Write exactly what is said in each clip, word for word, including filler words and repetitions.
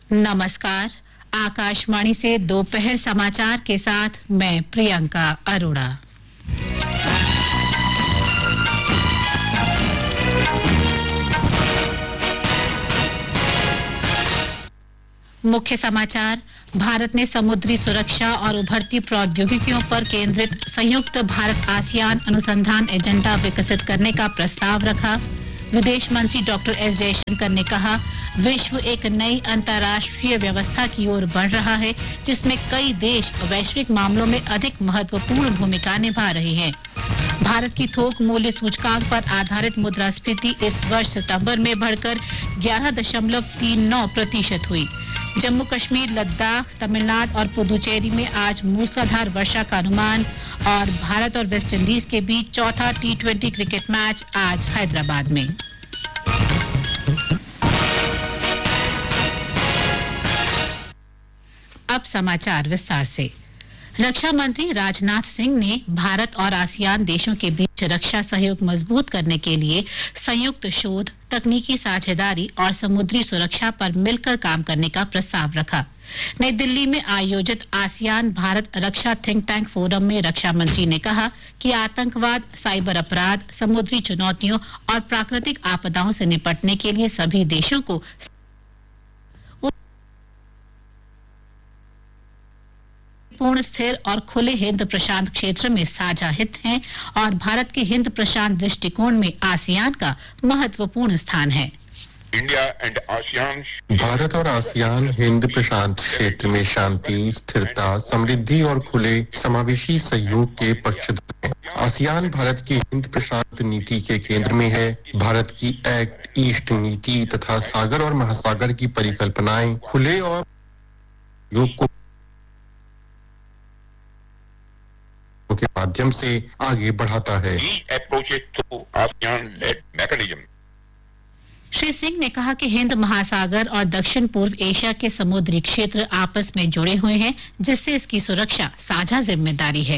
नमस्कार, आकाशवाणी से दोपहर समाचार के साथ मैं प्रियंका अरोड़ा। मुख्य समाचार। भारत ने समुद्री सुरक्षा और उभरती प्रौद्योगिकियों पर केंद्रित संयुक्त भारत आसियान अनुसंधान एजेंडा विकसित करने का प्रस्ताव रखा। विदेश मंत्री डॉक्टर एस जयशंकर ने कहा, विश्व एक नई अंतर्राष्ट्रीय व्यवस्था की ओर बढ़ रहा है, जिसमें कई देश वैश्विक मामलों में अधिक महत्वपूर्ण भूमिका निभा रहे हैं। भारत की थोक मूल्य सूचकांक पर आधारित मुद्रास्फीति इस वर्ष सितंबर में बढ़कर ग्यारह दशमलव तीन नौ प्रतिशत हुई। जम्मू कश्मीर, लद्दाख, तमिलनाडु और पुदुचेरी में आज मूसलाधार वर्षा का अनुमान। और भारत और वेस्टइंडीज के बीच चौथा टी ट्वेंटी क्रिकेट मैच आज हैदराबाद में। अब समाचार विस्तार से। रक्षा मंत्री राजनाथ सिंह ने भारत और आसियान देशों के बीच रक्षा सहयोग मजबूत करने के लिए संयुक्त शोध, तकनीकी साझेदारी और समुद्री सुरक्षा पर मिलकर काम करने का प्रस्ताव रखा। नई दिल्ली में आयोजित आसियान भारत रक्षा थिंक टैंक फोरम में रक्षा मंत्री ने कहा कि आतंकवाद, साइबर अपराध, समुद्री चुनौतियों और प्राकृतिक आपदाओं से निपटने के लिए सभी देशों को पूर्ण, स्थिर और खुले हिंद प्रशांत क्षेत्र में साझा हित हैं और भारत के हिंद प्रशांत दृष्टिकोण में आसियान का महत्वपूर्ण स्थान है। इंडिया एंड आसियान भारत और आसियान हिंद प्रशांत क्षेत्र में शांति, स्थिरता, समृद्धि और खुले समावेशी सहयोग के पक्षधर हैं। आसियान भारत की हिंद प्रशांत नीति के केंद्र में है। भारत की एक्ट ईस्ट नीति तथा सागर और महासागर की परिकल्पनाएं खुले और योग को के माध्यम से आगे बढ़ाता है। श्री सिंह ने कहा कि हिंद महासागर और दक्षिण पूर्व एशिया के समुद्री क्षेत्र आपस में जुड़े हुए हैं, जिससे इसकी सुरक्षा साझा जिम्मेदारी है।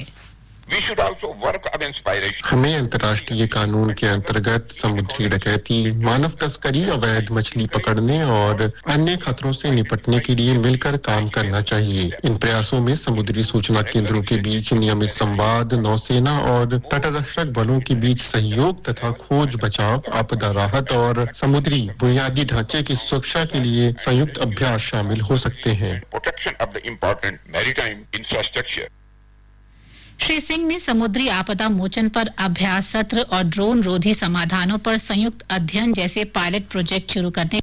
हमें अंतर्राष्ट्रीय कानून के अंतर्गत समुद्री डकैती, मानव तस्करी, अवैध मछली पकड़ने और अन्य खतरों से निपटने के लिए मिलकर काम करना चाहिए। इन प्रयासों में समुद्री सूचना केंद्रों के बीच नियमित संवाद, नौसेना और तटरक्षक बलों के बीच सहयोग तथा खोज बचाव, आपदा राहत और समुद्री बुनियादी ढांचे की सुरक्षा के लिए संयुक्त अभ्यास शामिल हो सकते हैं। श्री सिंह ने समुद्री आपदा मोचन पर अभ्यास सत्र और ड्रोन रोधी समाधानों पर संयुक्त अध्ययन जैसे पायलट प्रोजेक्ट शुरू करने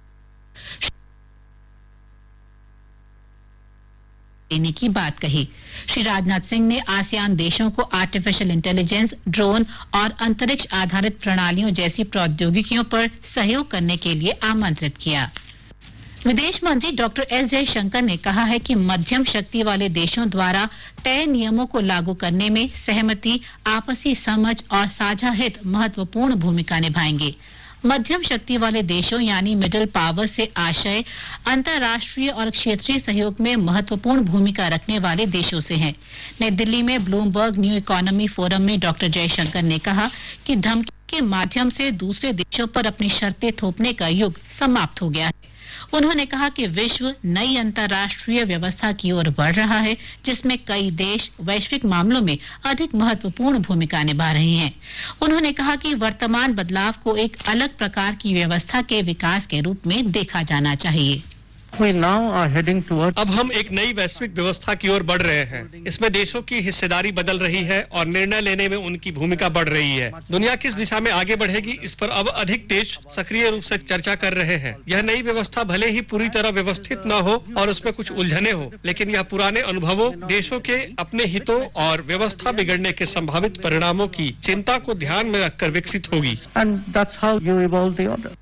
देने की बात कही। श्री राजनाथ सिंह ने आसियान देशों को आर्टिफिशियल इंटेलिजेंस, ड्रोन और अंतरिक्ष आधारित प्रणालियों जैसी प्रौद्योगिकियों पर सहयोग करने के लिए आमंत्रित किया। विदेश मंत्री डॉक्टर एस जयशंकर ने कहा है कि मध्यम शक्ति वाले देशों द्वारा तय नियमों को लागू करने में सहमति, आपसी समझ और साझा हित महत्वपूर्ण भूमिका निभाएंगे। मध्यम शक्ति वाले देशों यानी मिडिल पावर से आशय अंतर्राष्ट्रीय और क्षेत्रीय सहयोग में महत्वपूर्ण भूमिका रखने वाले देशों से हैं। नई दिल्ली में ब्लूमबर्ग न्यू इकोनॉमी फोरम में डॉक्टर जयशंकर ने कहा कि धमकी के माध्यम से दूसरे देशों पर अपनी शर्तें थोपने का युग समाप्त हो गया है। उन्होंने कहा कि विश्व नई अंतर्राष्ट्रीय व्यवस्था की ओर बढ़ रहा है, जिसमें कई देश वैश्विक मामलों में अधिक महत्वपूर्ण भूमिका निभा रहे हैं। उन्होंने कहा कि वर्तमान बदलाव को एक अलग प्रकार की व्यवस्था के विकास के रूप में देखा जाना चाहिए। We now are heading towards... अब हम एक नई वैश्विक व्यवस्था की ओर बढ़ रहे हैं। इसमें देशों की हिस्सेदारी बदल रही है और निर्णय लेने में उनकी भूमिका बढ़ रही है। दुनिया किस दिशा में आगे बढ़ेगी, इस पर अब अधिक देश सक्रिय रूप से चर्चा कर रहे हैं। यह नई व्यवस्था भले ही पूरी तरह व्यवस्थित न हो और उसमें कुछ उलझने हो, लेकिन यह पुराने अनुभवों, देशों के अपने हितों और व्यवस्था बिगड़ने के संभावित परिणामों की चिंता को ध्यान में रखकर विकसित होगी। And that's how you evolve the order.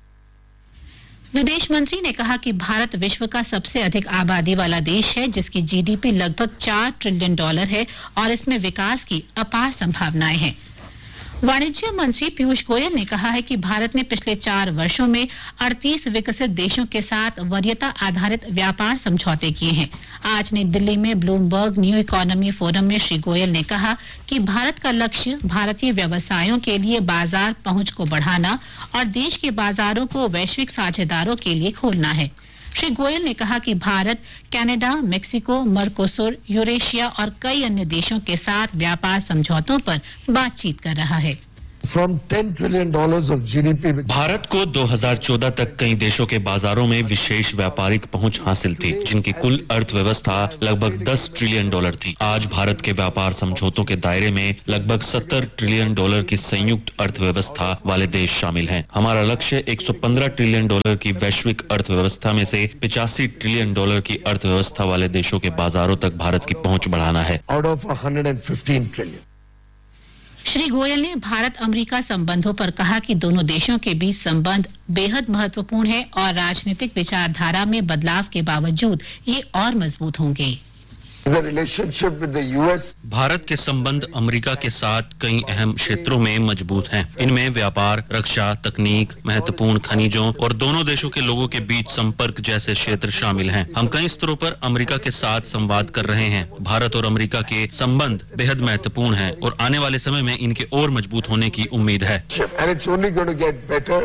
विदेश मंत्री ने कहा कि भारत विश्व का सबसे अधिक आबादी वाला देश है, जिसकी जीडीपी लगभग चार ट्रिलियन डॉलर है और इसमें विकास की अपार संभावनाएं हैं। वाणिज्य मंत्री पीयूष गोयल ने कहा है कि भारत ने पिछले चार वर्षों में अड़तीस विकसित देशों के साथ वरीयता आधारित व्यापार समझौते किए हैं। आज नई दिल्ली में ब्लूमबर्ग न्यू इकोनॉमी फोरम में श्री गोयल ने कहा कि भारत का लक्ष्य भारतीय व्यवसायों के लिए बाजार पहुंच को बढ़ाना और देश के बाजारों को वैश्विक साझेदारों के लिए खोलना है। श्री गोयल ने कहा कि Bharat Canada, Mexico, Mercosur, Eurasia और कई अन्य देशों के साथ व्यापार समझौतों पर बातचीत कर रहा है। From ten trillion dollars of G D P. Bharat को दो हज़ार चौदह तक कई देशों के बाजारों में विशेष व्यापारिक पहुंच हासिल थी, जिनकी कुल अर्थव्यवस्था लगभग दस ट्रिलियन डॉलर थी। आज भारत के व्यापार समझौतों के दायरे में लगभग सत्तर ट्रिलियन डॉलर की संयुक्त अर्थव्यवस्था वाले देश शामिल हैं। हमारा लक्ष्य एक सौ पंद्रह ट्रिलियन डॉलर की वैश्विक अर्थव्यवस्था में से पचासी ट्रिलियन डॉलर की अर्थव्यवस्था वाले देशों के बाजारों तक भारत की पहुंच बढ़ाना है। Out of one hundred fifteen trillion. Shri Goyal ने भारत अमेरिका संबंधों पर कहा कि दोनों देशों के बीच संबंध बेहद महत्वपूर्ण है और राजनीतिक विचारधारा में बदलाव के बावजूद ये और मजबूत होंगे। The relationship with the U S. Bharat के संबंध अमेरिका के साथ कई अहम क्षेत्रों में मजबूत हैं। इनमें व्यापार, रक्षा, तकनीक, महत्वपूर्ण खनिजों और दोनों देशों के लोगों के बीच संपर्क जैसे क्षेत्र शामिल हैं। हम कई स्तरों पर अमेरिका के साथ संवाद कर रहे हैं। भारत और अमेरिका के संबंध बेहद महत्वपूर्ण हैं और आने वाले समय में इनके और मजबूत होने की उम्मीद है। And it's only going to get better.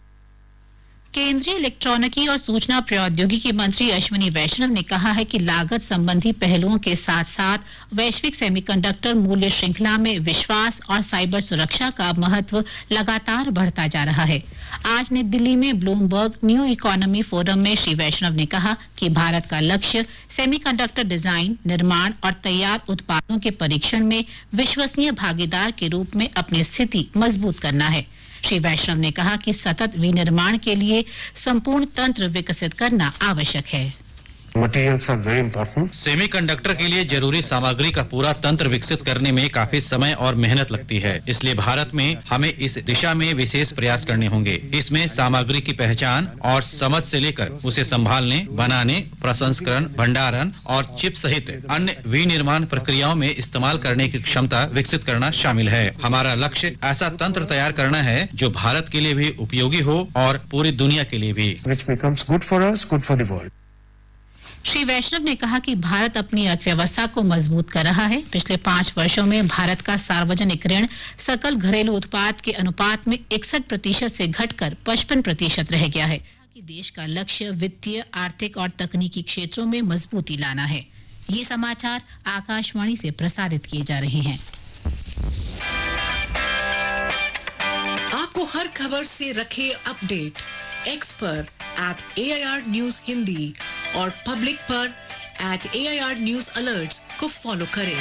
केंद्रीय इलेक्ट्रॉनिकी और सूचना प्रौद्योगिकी मंत्री अश्विनी वैष्णव ने कहा है कि लागत संबंधी पहलुओं के साथ साथ वैश्विक सेमीकंडक्टर मूल्य श्रृंखला में विश्वास और साइबर सुरक्षा का महत्व लगातार बढ़ता जा रहा है। आज नई दिल्ली में ब्लूमबर्ग न्यू इकोनॉमी फोरम में श्री वैष्णव ने कहा कि भारत का लक्ष्य सेमीकंडक्टर डिजाइन, निर्माण और तैयार उत्पादों के परीक्षण में विश्वसनीय भागीदार के रूप में अपनी स्थिति मजबूत करना है। श्री वैष्णव ने कहा कि सतत विनिर्माण के लिए संपूर्ण तंत्र विकसित करना आवश्यक है। Materials are very important. Semiconductor के लिए जरूरी सामग्री का पूरा तंत्र विकसित करने में काफी समय और मेहनत लगती है, इसलिए भारत में हमें इस दिशा में विशेष प्रयास करने होंगे। इसमें सामग्री की पहचान और समझ से लेकर उसे संभालने, बनाने, प्रसंस्करण, भंडारण और चिप सहित अन्य विनिर्माण प्रक्रियाओं में इस्तेमाल करने की क्षमता विकसित करना शामिल है। हमारा लक्ष्य ऐसा तंत्र तैयार करना है जो भारत के लिए भी उपयोगी हो और पूरी दुनिया के लिए भी। Which becomes good for us, good for the world. Shri वैष्णव ने कहा कि भारत अपनी अर्थव्यवस्था को मजबूत कर रहा है। पिछले पाँच वर्षों में भारत का सार्वजनिक ऋण सकल घरेलू उत्पाद के अनुपात में इकसठ प्रतिशत से घटकर पचपन प्रतिशत रह गया है। कि देश का लक्ष्य वित्तीय, आर्थिक और तकनीकी क्षेत्रों में मजबूती लाना है। ये समाचार आकाशवाणी से प्रसारित किए जा रहे हैं। आपको हर खबर से रखे अपडेट एक्स पर eight A I R news Hindi और पब्लिक पर eight A I R news alerts को फॉलो करें।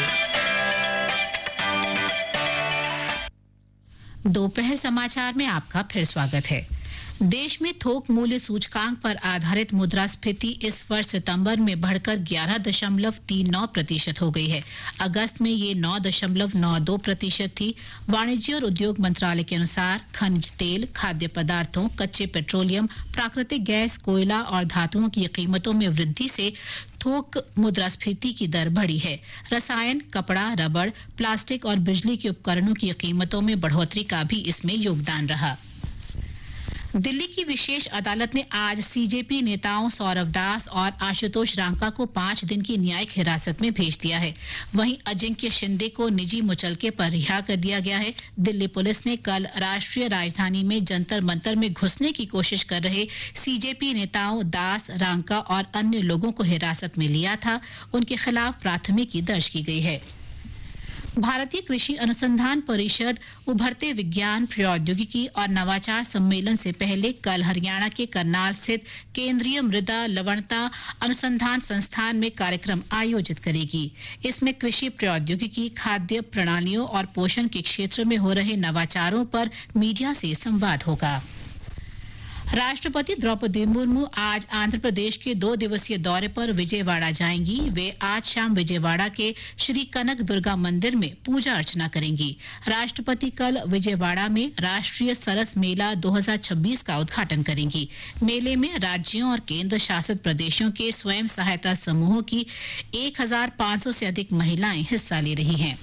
दोपहर समाचार में आपका फिर स्वागत है। देश में थोक मूल्य सूचकांक पर आधारित मुद्रास्फीति इस वर्ष सितंबर में बढ़कर ग्यारह दशमलव तीन नौ प्रतिशत हो गई है। अगस्त में ये नौ दशमलव नौ दो प्रतिशत थी। वाणिज्य और उद्योग मंत्रालय के अनुसार खनिज तेल, खाद्य पदार्थों, कच्चे पेट्रोलियम, प्राकृतिक गैस, कोयला और धातुओं की कीमतों में वृद्धि से थोक मुद्रास्फीति की दर बढ़ी है। रसायन, कपड़ा, रबड़, प्लास्टिक और बिजली के उपकरणों की कीमतों में बढ़ोतरी का भी इसमें योगदान रहा। दिल्ली की विशेष अदालत ने आज सी जे पी नेताओं सौरव दास और आशुतोष रांका को पांच दिन की न्यायिक हिरासत में भेज दिया है। वहीं अजिंक्य शिंदे को निजी मुचलके पर रिहा कर दिया गया है। दिल्ली पुलिस ने कल राष्ट्रीय राजधानी में जंतर मंतर में घुसने की कोशिश कर रहे सी जे पी नेताओं दास, रांका और अन्य लोगों को हिरासत में लिया था। उनके खिलाफ प्राथमिकी दर्ज की गई है। भारतीय कृषि अनुसंधान परिषद उभरते विज्ञान, प्रौद्योगिकी और नवाचार सम्मेलन से पहले कल हरियाणा के करनाल स्थित केंद्रीय मृदा लवणता अनुसंधान संस्थान में कार्यक्रम आयोजित करेगी। इसमें कृषि प्रौद्योगिकी, खाद्य प्रणालियों और पोषण के क्षेत्र में हो रहे नवाचारों पर मीडिया से संवाद होगा। राष्ट्रपति द्रौपदी मुर्मू आज आंध्र प्रदेश के दो दिवसीय दौरे पर विजयवाड़ा जाएंगी। वे आज शाम विजयवाड़ा के श्री कनक दुर्गा मंदिर में पूजा अर्चना करेंगी। राष्ट्रपति कल विजयवाड़ा में राष्ट्रीय सरस मेला दो हज़ार छब्बीस का उद्घाटन करेंगी। मेले में राज्यों और केंद्र शासित प्रदेशों के स्वयं सहायता समूहों की एक हज़ार पाँच सौ से अधिक महिलाएं हिस्सा ले रही हैं।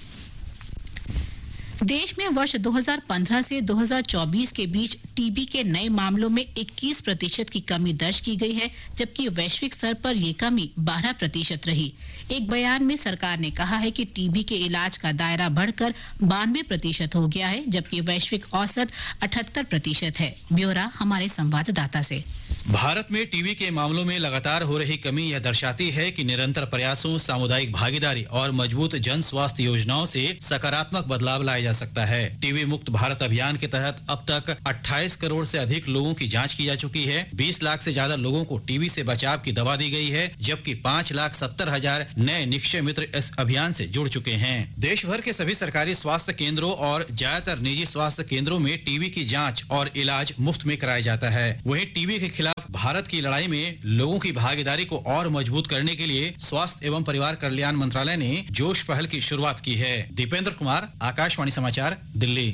देश में वर्ष दो हज़ार पंद्रह से दो हज़ार चौबीस के बीच टीबी के नए मामलों में इक्कीस प्रतिशत की कमी दर्ज की गई है, जबकि वैश्विक स्तर पर यह कमी बारह प्रतिशत रही। एक बयान में सरकार ने कहा है कि टीबी के इलाज का दायरा बढ़कर बानवे प्रतिशत हो गया है, जबकि वैश्विक औसत अठहत्तर प्रतिशत है। ब्यौरा हमारे संवाददाता से। भारत में टीबी के मामलों में लगातार हो रही कमी यह दर्शाती है कि निरंतर प्रयासों, सामुदायिक भागीदारी और मजबूत जन स्वास्थ्य योजनाओं से सकारात्मक बदलाव लाया जा सकता है। टीबी मुक्त भारत अभियान के तहत अब तक अट्ठाईस करोड़ से अधिक लोगों की जांच की जा चुकी है। बीस लाख से ज्यादा लोगों को टीबी से बचाव की दवा दी गई है, जबकि पाँच लाख सत्तर हजार नए निक्षय मित्र इस अभियान से जुड़ चुके हैं। देश भर के सभी सरकारी स्वास्थ्य केंद्रों और ज्यादातर निजी स्वास्थ्य केंद्रों में टीबी की जाँच और इलाज मुफ्त में कराया जाता है। वहीं टीबी के खिलाफ भारत की लड़ाई में लोगों की भागीदारी को और मजबूत करने के लिए स्वास्थ्य एवं परिवार कल्याण मंत्रालय ने जोश पहल की शुरुआत की है। दीपेंद्र कुमार, आकाशवाणी समाचार, दिल्ली।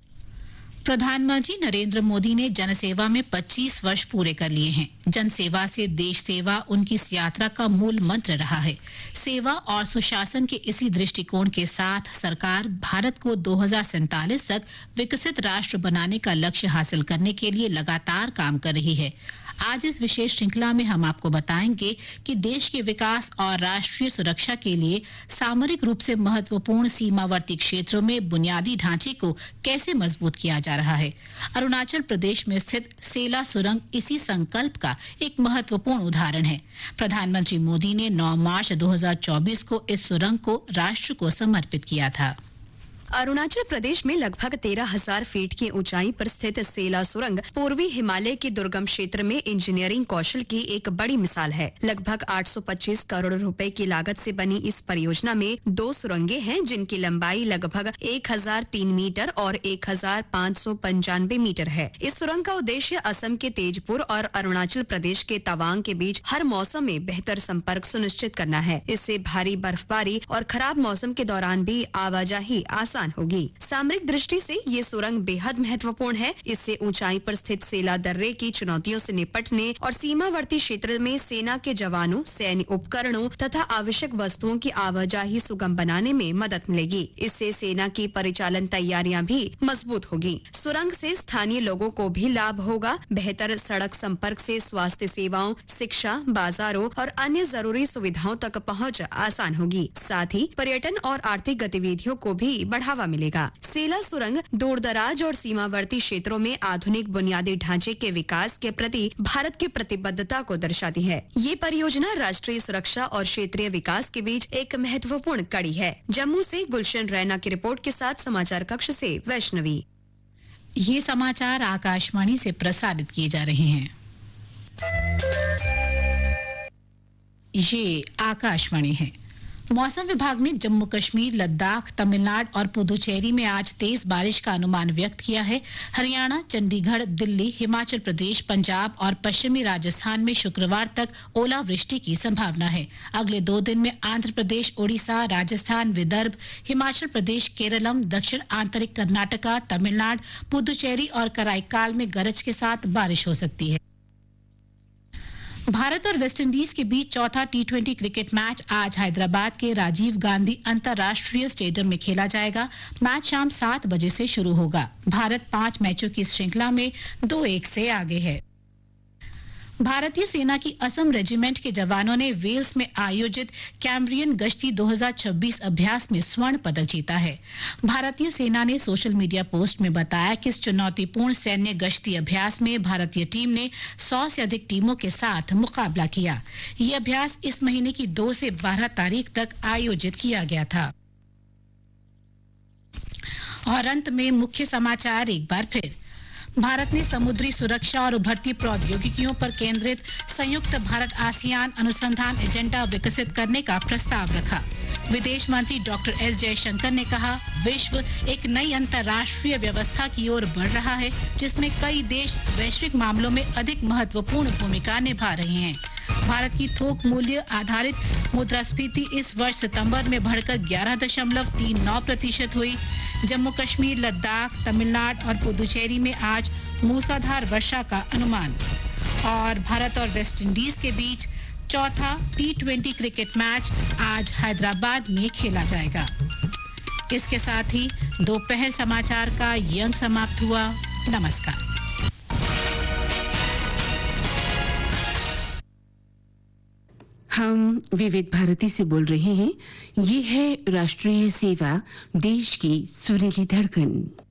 प्रधानमंत्री नरेंद्र मोदी ने जनसेवा में पच्चीस वर्ष पूरे कर लिए हैं। जनसेवा से देश सेवा उनकी इस यात्रा का मूल मंत्र रहा है। सेवा और सुशासन के इसी दृष्टिकोण के साथ सरकार भारत को दो हज़ार सैंतालीस तक विकसित राष्ट्र बनाने का लक्ष्य हासिल करने के लिए लगातार काम कर रही है। आज इस विशेष श्रृंखला में हम आपको बताएंगे कि देश के विकास और राष्ट्रीय सुरक्षा के लिए सामरिक रूप से महत्वपूर्ण सीमावर्ती क्षेत्रों में बुनियादी ढांचे को कैसे मजबूत किया जा रहा है। अरुणाचल प्रदेश में स्थित सेला सुरंग इसी संकल्प का एक महत्वपूर्ण उदाहरण है। प्रधानमंत्री मोदी ने नौ मार्च दो हज़ार चौबीस को इस सुरंग को राष्ट्र को समर्पित किया था। अरुणाचल प्रदेश में लगभग तेरह हजार फीट की ऊंचाई पर स्थित सेला सुरंग पूर्वी हिमालय के दुर्गम क्षेत्र में इंजीनियरिंग कौशल की एक बड़ी मिसाल है। लगभग आठ सौ पच्चीस करोड़ रुपए की लागत से बनी इस परियोजना में दो सुरंगें हैं, जिनकी लंबाई लगभग एक हजार तीन मीटर और एक हजार पाँच सौ पंचानवे मीटर है। इस सुरंग का उद्देश्य असम के तेजपुर और अरुणाचल प्रदेश के तवांग के बीच हर मौसम में बेहतर संपर्क सुनिश्चित करना है। इससे भारी बर्फबारी और खराब मौसम के दौरान भी आवाजाही आसान होगी। सामरिक दृष्टि से ये सुरंग बेहद महत्वपूर्ण है। इससे ऊंचाई पर स्थित सेला दर्रे की चुनौतियों से निपटने और सीमावर्ती क्षेत्र में सेना के जवानों, सैन्य उपकरणों तथा आवश्यक वस्तुओं की आवाजाही सुगम बनाने में मदद मिलेगी। इससे सेना की परिचालन तैयारियां भी मजबूत होगी। सुरंग से स्थानीय लोगों को भी लाभ होगा। बेहतर सड़क संपर्क से स्वास्थ्य सेवाओं, शिक्षा, बाजारों और अन्य जरूरी सुविधाओं तक पहुँच आसान होगी। साथ ही पर्यटन और आर्थिक गतिविधियों को भी बढ़ावा मिलेगा। सेला सुरंग दूरदराज और सीमावर्ती क्षेत्रों में आधुनिक बुनियादी ढांचे के विकास के प्रति भारत की प्रतिबद्धता को दर्शाती है। ये परियोजना राष्ट्रीय सुरक्षा और क्षेत्रीय विकास के बीच एक महत्वपूर्ण कड़ी है। जम्मू से गुलशन रैना की रिपोर्ट के साथ समाचार कक्ष से वैष्णवी। ये समाचार आकाशवाणी से प्रसारित किए जा रहे हैं। ये आकाशवाणी है। मौसम विभाग ने जम्मू कश्मीर, लद्दाख, तमिलनाडु और पुदुचेरी में आज तेज बारिश का अनुमान व्यक्त किया है। हरियाणा, चंडीगढ़, दिल्ली, हिमाचल प्रदेश, पंजाब और पश्चिमी राजस्थान में शुक्रवार तक ओलावृष्टि की संभावना है। अगले दो दिन में आंध्र प्रदेश, ओडिशा, राजस्थान, विदर्भ, हिमाचल प्रदेश, केरलम, दक्षिण आंतरिक कर्नाटका, तमिलनाडु, पुदुचेरी और कराईकाल में गरज के साथ बारिश हो सकती है। भारत और वेस्टइंडीज के बीच चौथा टी ट्वेंटी क्रिकेट मैच आज हैदराबाद के राजीव गांधी अंतर्राष्ट्रीय स्टेडियम में खेला जाएगा। मैच शाम सात बजे से शुरू होगा। भारत पांच मैचों की श्रृंखला में दो एक से आगे है। भारतीय सेना की असम रेजिमेंट के जवानों ने वेल्स में आयोजित कैम्ब्रियन गश्ती दो हज़ार छब्बीस अभ्यास में स्वर्ण पदक जीता है। भारतीय सेना ने सोशल मीडिया पोस्ट में बताया कि इस चुनौतीपूर्ण सैन्य गश्ती अभ्यास में भारतीय टीम ने सौ से अधिक टीमों के साथ मुकाबला किया। ये अभ्यास इस महीने की दो से बारह तारीख तक आयोजित किया गया था। और अंत में मुख्य समाचार एक बार फिर। भारत ने समुद्री सुरक्षा और उभरती प्रौद्योगिकियों पर केंद्रित संयुक्त भारत आसियान अनुसंधान एजेंडा विकसित करने का प्रस्ताव रखा। विदेश मंत्री डॉक्टर एस जयशंकर ने कहा, विश्व एक नई अंतर्राष्ट्रीय व्यवस्था की ओर बढ़ रहा है, जिसमें कई देश वैश्विक मामलों में अधिक महत्वपूर्ण भूमिका निभा रहे हैं। भारत की थोक मूल्य आधारित मुद्रास्फीति इस वर्ष सितंबर में बढ़कर ग्यारह दशमलव तीन नौ प्रतिशत हुई। जम्मू कश्मीर, लद्दाख, तमिलनाडु और पुदुचेरी में आज मूसलाधार वर्षा का अनुमान। और भारत और वेस्टइंडीज के बीच चौथा टी ट्वेंटी क्रिकेट मैच आज हैदराबाद में खेला जाएगा। इसके साथ ही दोपहर समाचार का ये अंक समाप्त हुआ। नमस्कार। हम विविध भारती से बोल रहे हैं। ये है राष्ट्रीय सेवा, देश की सुरीली धड़कन।